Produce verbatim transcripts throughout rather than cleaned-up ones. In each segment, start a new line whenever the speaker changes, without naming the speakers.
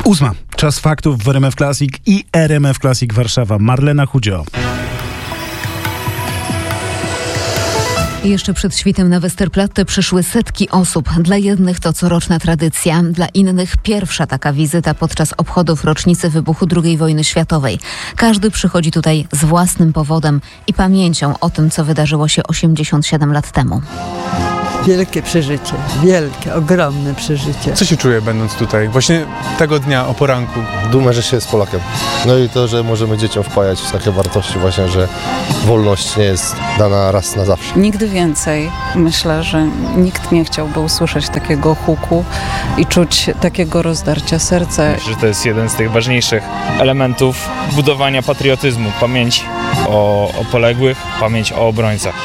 Ósma. Czas faktów w R M F Classic i R M F Classic Warszawa. Marlena Chudzio.
Jeszcze przed świtem na Westerplatte przyszły setki osób. Dla jednych to coroczna tradycja, dla innych pierwsza taka wizyta podczas obchodów rocznicy wybuchu drugiej wojny światowej. Każdy przychodzi tutaj z własnym powodem i pamięcią o tym, co wydarzyło się osiemdziesiąt siedem lat temu.
Wielkie przeżycie, wielkie, ogromne przeżycie.
Co się czuje będąc tutaj, właśnie tego dnia o poranku?
Dumę, że się jest Polakiem. No i to, że możemy dzieciom wpajać takie wartości właśnie, że wolność nie jest dana raz na zawsze.
Nigdy więcej. Myślę, że nikt nie chciałby usłyszeć takiego huku i czuć takiego rozdarcia serca.
Myślę, że to jest jeden z tych ważniejszych elementów budowania patriotyzmu. Pamięć o, o poległych, pamięć o obrońcach.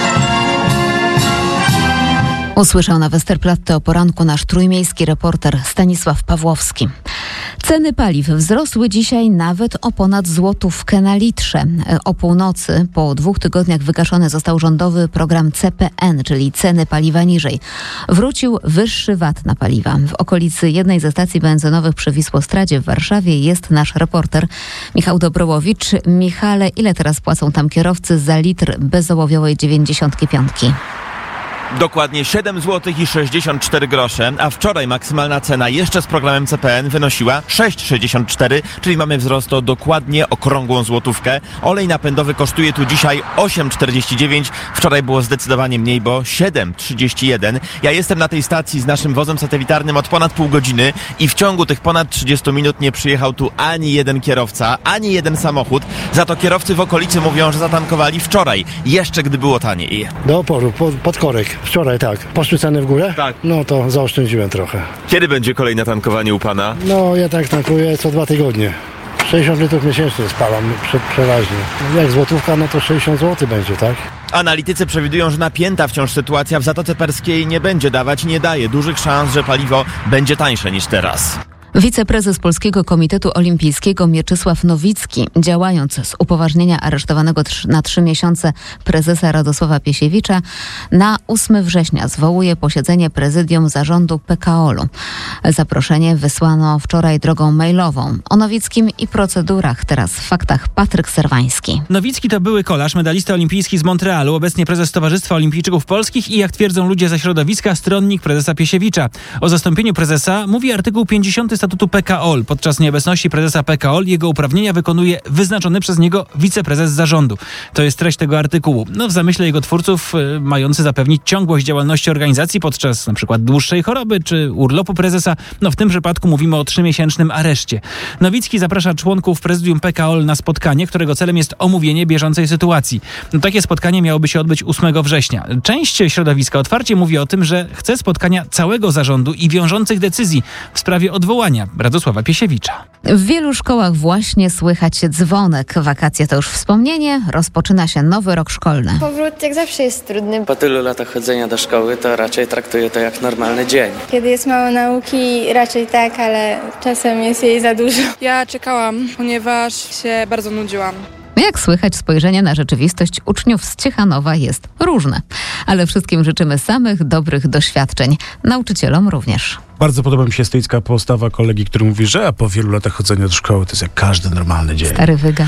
Usłyszał na Westerplatte o poranku nasz trójmiejski reporter Stanisław Pawłowski. Ceny paliw wzrosły dzisiaj nawet o ponad złotówkę na litrze. O północy, po dwóch tygodniach wygaszony został rządowy program C P N, czyli ceny paliwa niżej. Wrócił wyższy V A T na paliwa. W okolicy jednej ze stacji benzynowych przy Wisłostradzie w Warszawie jest nasz reporter Michał Dobrołowicz. Michale, ile teraz płacą tam kierowcy za litr bezołowiowej dziewięćdziesiątki piątki?
Dokładnie siedem złotych i sześćdziesiąt cztery grosze, a wczoraj maksymalna cena jeszcze z programem C P N wynosiła sześć sześćdziesiąt cztery, czyli mamy wzrost o dokładnie okrągłą złotówkę. Olej napędowy kosztuje tu dzisiaj osiem czterdzieści dziewięć, wczoraj było zdecydowanie mniej, bo siedem trzydzieści jeden. Ja jestem na tej stacji z naszym wozem satelitarnym od ponad pół godziny i w ciągu tych ponad trzydziestu minut nie przyjechał tu ani jeden kierowca, ani jeden samochód. Za to kierowcy w okolicy mówią, że zatankowali wczoraj, jeszcze gdy było taniej.
Do oporu, pod, pod korek. Wczoraj tak. Poszły ceny w górę?
Tak.
No to zaoszczędziłem trochę.
Kiedy będzie kolejne tankowanie u pana?
No ja tak tankuję co dwa tygodnie. sześćdziesiąt litrów miesięcznie spalam prze, przeważnie. Jak złotówka, no to sześćdziesiąt złotych będzie, tak?
Analitycy przewidują, że napięta wciąż sytuacja w Zatoce Perskiej nie będzie dawać i nie daje dużych szans, że paliwo będzie tańsze niż teraz.
Wiceprezes Polskiego Komitetu Olimpijskiego Mieczysław Nowicki, działając z upoważnienia aresztowanego na trzy miesiące prezesa Radosława Piesiewicza, na ósmego września zwołuje posiedzenie prezydium zarządu P K O L u. Zaproszenie wysłano wczoraj drogą mailową. O Nowickim i procedurach teraz w faktach Patryk Serwański.
Nowicki to były kolarz, medalista olimpijski z Montrealu, obecnie prezes Towarzystwa Olimpijczyków Polskich i, jak twierdzą ludzie ze środowiska, stronnik prezesa Piesiewicza. O zastąpieniu prezesa mówi artykuł pięćdziesiąty statutu P K O L. Podczas nieobecności prezesa P K O L jego uprawnienia wykonuje wyznaczony przez niego wiceprezes zarządu. To jest treść tego artykułu. No, w zamyśle jego twórców y, mający zapewnić ciągłość działalności organizacji podczas na przykład dłuższej choroby czy urlopu prezesa. No w tym przypadku mówimy o trzymiesięcznym areszcie. Nowicki zaprasza członków prezydium P K O L na spotkanie, którego celem jest omówienie bieżącej sytuacji. No, takie spotkanie miałoby się odbyć ósmego września. Część środowiska otwarcie mówi o tym, że chce spotkania całego zarządu i wiążących decyzji w sprawie odwołania Radosława Piesiewicza.
W wielu szkołach właśnie słychać dzwonek. Wakacje to już wspomnienie, rozpoczyna się nowy rok szkolny.
Powrót jak zawsze jest trudny.
Po tylu latach chodzenia do szkoły to raczej traktuję to jak normalny dzień.
Kiedy jest mało nauki, raczej tak, ale czasem jest jej za dużo.
Ja czekałam, ponieważ się bardzo nudziłam.
Jak słychać, spojrzenie na rzeczywistość uczniów z Ciechanowa jest różne. Ale wszystkim życzymy samych dobrych doświadczeń. Nauczycielom również.
Bardzo podoba mi się stoicka postawa kolegi, który mówi, że a po wielu latach chodzenia do szkoły to jest jak każdy normalny dzień.
Stary wyga.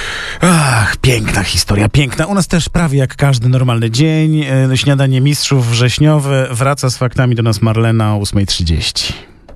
Ach, piękna historia, piękna. U nas też prawie jak każdy normalny dzień. E, śniadanie mistrzów wrześniowe. Wraca z faktami do nas Marlena o ósma trzydzieści.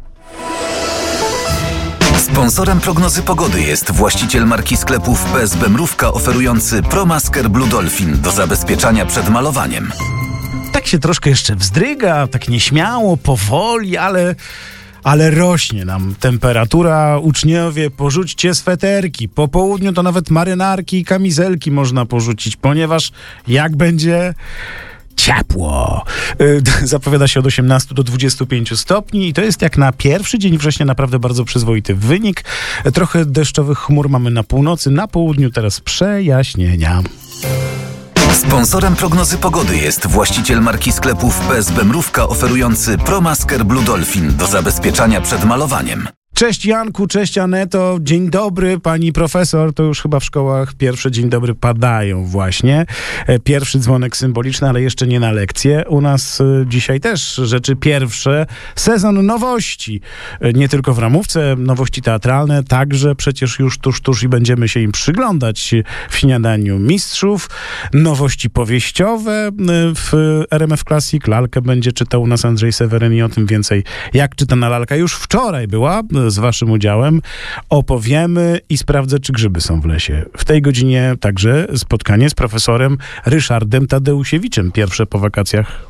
Sponsorem prognozy pogody jest właściciel marki sklepów P S B Mrówka, oferujący ProMasker Blue Dolphin do zabezpieczania przed malowaniem.
Tak się troszkę jeszcze wzdryga, tak nieśmiało, powoli, ale... Ale rośnie nam temperatura. Uczniowie, porzućcie sweterki. Po południu to nawet marynarki i kamizelki można porzucić, ponieważ jak będzie... ciepło. Zapowiada się od osiemnastu do dwudziestu pięciu stopni i to jest jak na pierwszy dzień września naprawdę bardzo przyzwoity wynik. Trochę deszczowych chmur mamy na północy, na południu teraz przejaśnienia.
Sponsorem prognozy pogody jest właściciel marki sklepów P S B Mrówka, oferujący ProMasker Blue Dolphin do zabezpieczania przed malowaniem.
Cześć Janku, cześć Aneto, dzień dobry pani profesor, to już chyba w szkołach pierwsze dzień dobry padają właśnie. Pierwszy dzwonek symboliczny, ale jeszcze nie na lekcję. U nas dzisiaj też rzeczy pierwsze, sezon nowości. Nie tylko w ramówce, nowości teatralne, także przecież już tuż, tuż i będziemy się im przyglądać w Śniadaniu Mistrzów. Nowości powieściowe w R M F Classic. Lalkę będzie czytał u nas Andrzej Seweryn i o tym więcej, jak czytana lalka już wczoraj była z waszym udziałem. Opowiemy i sprawdzę, czy grzyby są w lesie. W tej godzinie także spotkanie z profesorem Ryszardem Tadeusiewiczem. Pierwsze po wakacjach.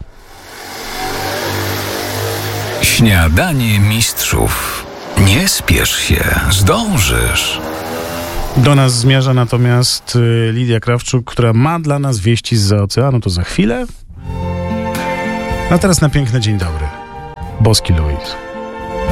Śniadanie Mistrzów. Nie spiesz się, zdążysz.
Do nas zmierza natomiast Lidia Krawczuk, która ma dla nas wieści zza oceanu. To za chwilę. A teraz na piękny dzień dobry. Boski Louis.